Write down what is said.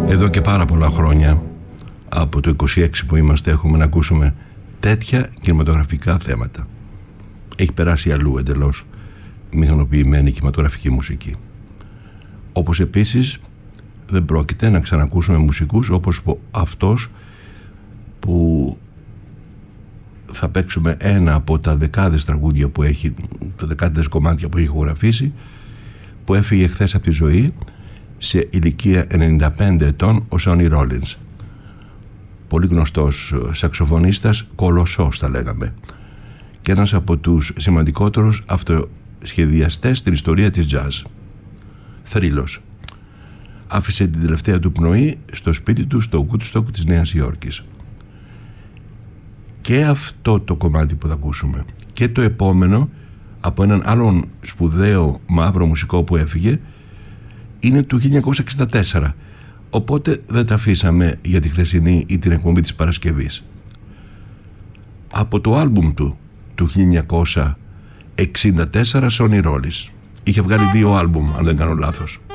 Εδώ και πάρα πολλά χρόνια, από το 26 που είμαστε, έχουμε να ακούσουμε τέτοια κινηματογραφικά θέματα. Έχει περάσει αλλού εντελώς μηχανοποιημένη κινηματογραφική μουσική. Όπως επίσης δεν πρόκειται να ξανακούσουμε μουσικούς όπως αυτός που θα παίξουμε ένα από τα δεκάδες τραγούδια που έχει, τα δεκάδες κομμάτια που έχει ηχογραφήσει, που έφυγε χθες από τη ζωή σε ηλικία 95 ετών, ο Sonny Rollins. Πολύ γνωστός σαξοφωνίστας, κολοσσός θα λέγαμε, και ένας από τους σημαντικότερους αυτοσχεδιαστές στην ιστορία της jazz. Θρύλος. Άφησε την τελευταία του πνοή στο σπίτι του στο Woodstock της Νέας Υόρκης. Και αυτό το κομμάτι που θα ακούσουμε και το επόμενο από έναν άλλον σπουδαίο μαύρο μουσικό που έφυγε είναι του 1964, οπότε δεν τα αφήσαμε για τη χθεσινή ή την εκπομπή της Παρασκευής. Από το άλμπουμ του 1964, Sonny Rollins. Είχε βγάλει 2 άλμπουμ, αν δεν κάνω λάθος.